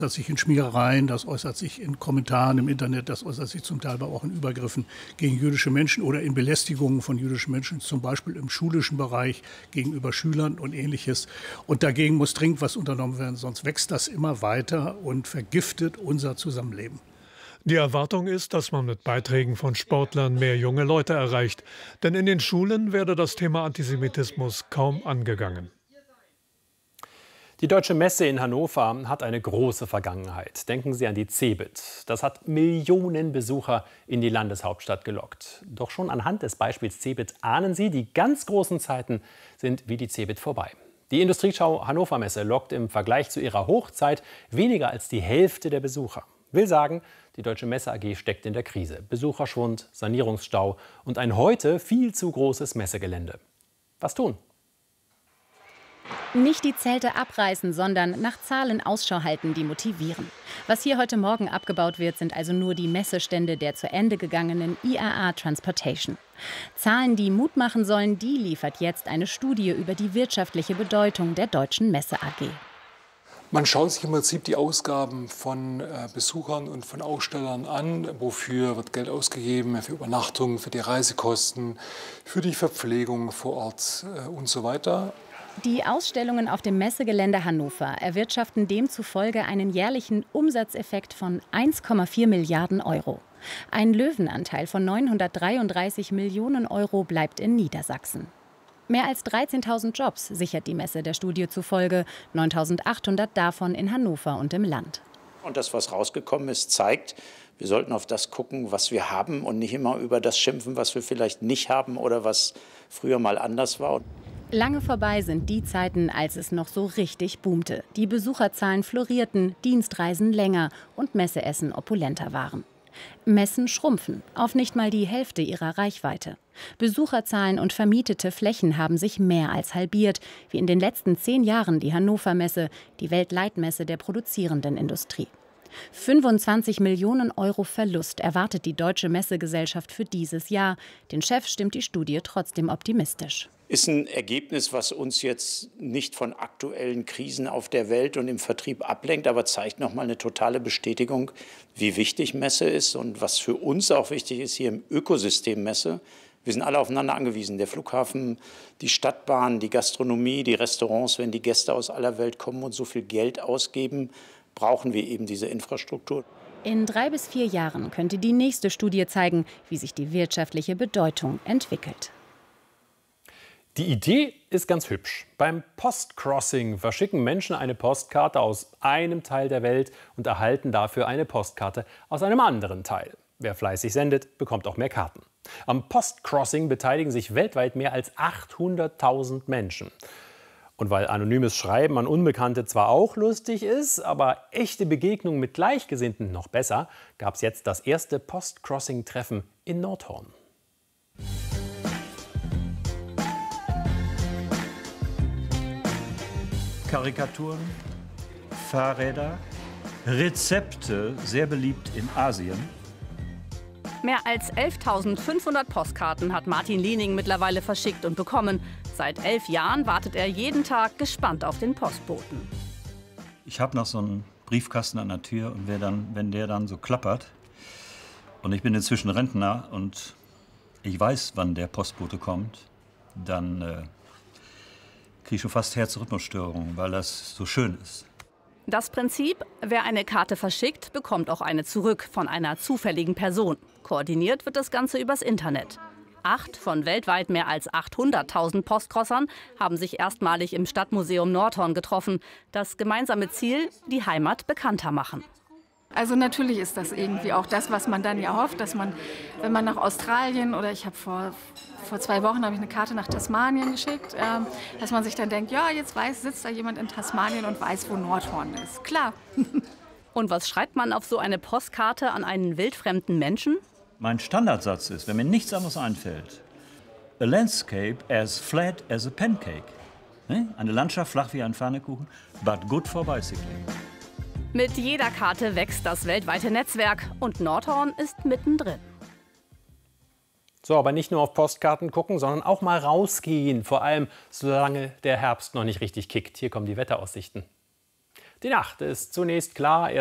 äußert sich in Schmierereien, das äußert sich in Kommentaren im Internet, das äußert sich zum Teil aber auch in Übergriffen gegen jüdische Menschen oder in Belästigungen von jüdischen Menschen, zum Beispiel im schulischen Bereich gegenüber Schülern und Ähnliches. Und dagegen muss dringend was unternommen werden, sonst wächst das immer weiter und vergiftet unser Zusammenleben. Die Erwartung ist, dass man mit Beiträgen von Sportlern mehr junge Leute erreicht. Denn in den Schulen werde das Thema Antisemitismus kaum angegangen. Die Deutsche Messe in Hannover hat eine große Vergangenheit. Denken Sie an die CeBIT. Das hat Millionen Besucher in die Landeshauptstadt gelockt. Doch schon anhand des Beispiels CeBIT ahnen Sie, die ganz großen Zeiten sind wie die CeBIT vorbei. Die Industrieschau Hannover Messe lockt im Vergleich zu ihrer Hochzeit weniger als die Hälfte der Besucher. Will sagen, die Deutsche Messe AG steckt in der Krise. Besucherschwund, Sanierungsstau und ein heute viel zu großes Messegelände. Was tun? Nicht die Zelte abreißen, sondern nach Zahlen Ausschau halten, die motivieren. Was hier heute Morgen abgebaut wird, sind also nur die Messestände der zu Ende gegangenen IAA Transportation. Zahlen, die Mut machen sollen, die liefert jetzt eine Studie über die wirtschaftliche Bedeutung der Deutschen Messe AG. Man schaut sich im Prinzip die Ausgaben von Besuchern und von Ausstellern an. Wofür wird Geld ausgegeben? Für Übernachtung, für die Reisekosten, für die Verpflegung vor Ort und so weiter. Die Ausstellungen auf dem Messegelände Hannover erwirtschaften demzufolge einen jährlichen Umsatzeffekt von 1,4 Milliarden Euro. Ein Löwenanteil von 933 Millionen Euro bleibt in Niedersachsen. Mehr als 13.000 Jobs sichert die Messe der Studie zufolge, 9.800 davon in Hannover und im Land. Und das, was rausgekommen ist, zeigt, wir sollten auf das gucken, was wir haben und nicht immer über das schimpfen, was wir vielleicht nicht haben oder was früher mal anders war. Lange vorbei sind die Zeiten, als es noch so richtig boomte. Die Besucherzahlen florierten, Dienstreisen länger und Messeessen opulenter waren. Messen schrumpfen auf nicht mal die Hälfte ihrer Reichweite. Besucherzahlen und vermietete Flächen haben sich mehr als halbiert, wie in den letzten 10 Jahren die Hannover Messe, die Weltleitmesse der produzierenden Industrie. 25 Millionen Euro Verlust erwartet die Deutsche Messegesellschaft für dieses Jahr. Den Chef stimmt die Studie trotzdem optimistisch. Ist ein Ergebnis, was uns jetzt nicht von aktuellen Krisen auf der Welt und im Vertrieb ablenkt, aber zeigt nochmal eine totale Bestätigung, wie wichtig Messe ist und was für uns auch wichtig ist hier im Ökosystem Messe. Wir sind alle aufeinander angewiesen. Der Flughafen, die Stadtbahn, die Gastronomie, die Restaurants, wenn die Gäste aus aller Welt kommen und so viel Geld ausgeben, brauchen wir eben diese Infrastruktur. In 3 bis 4 Jahren könnte die nächste Studie zeigen, wie sich die wirtschaftliche Bedeutung entwickelt. Die Idee ist ganz hübsch. Beim Postcrossing verschicken Menschen eine Postkarte aus einem Teil der Welt und erhalten dafür eine Postkarte aus einem anderen Teil. Wer fleißig sendet, bekommt auch mehr Karten. Am Postcrossing beteiligen sich weltweit mehr als 800.000 Menschen. Und weil anonymes Schreiben an Unbekannte zwar auch lustig ist, aber echte Begegnungen mit Gleichgesinnten noch besser, gab es jetzt das erste Postcrossing-Treffen in Nordhorn. Karikaturen, Fahrräder, Rezepte, sehr beliebt in Asien. Mehr als 11.500 Postkarten hat Martin Liening mittlerweile verschickt und bekommen. Seit 11 Jahren wartet er jeden Tag gespannt auf den Postboten. Ich habe noch so einen Briefkasten an der Tür und wenn der dann so klappert, und ich bin inzwischen Rentner und ich weiß, wann der Postbote kommt, dann kriege ich schon fast Herzrhythmusstörungen, weil das so schön ist. Das Prinzip, wer eine Karte verschickt, bekommt auch eine zurück von einer zufälligen Person. Koordiniert wird das Ganze übers Internet. 8 von weltweit mehr als 800.000 Postcrossern haben sich erstmalig im Stadtmuseum Nordhorn getroffen. Das gemeinsame Ziel, die Heimat bekannter machen. Also natürlich ist das irgendwie auch das, was man dann ja hofft, dass man, wenn man nach Australien oder ich habe vor 2 Wochen habe ich eine Karte nach Tasmanien geschickt, dass man sich dann denkt, ja, jetzt sitzt da jemand in Tasmanien und weiß, wo Nordhorn ist. Klar. Und was schreibt man auf so eine Postkarte an einen wildfremden Menschen? Mein Standardsatz ist, wenn mir nichts anderes einfällt, a landscape as flat as a pancake. Eine Landschaft flach wie ein Pfannekuchen, but good for bicycling. Mit jeder Karte wächst das weltweite Netzwerk und Nordhorn ist mittendrin. So, aber nicht nur auf Postkarten gucken, sondern auch mal rausgehen. Vor allem, solange der Herbst noch nicht richtig kickt. Hier kommen die Wetteraussichten. Die Nacht ist zunächst klar.